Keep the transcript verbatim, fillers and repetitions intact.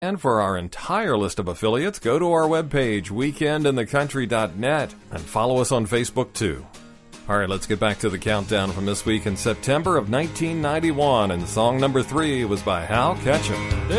And for our entire list of affiliates, go to our webpage, weekend in the country dot net, and follow us on Facebook too. All right, let's get back to the countdown from this week in September of nineteen ninety-one, and song number three was by Hal Ketchum.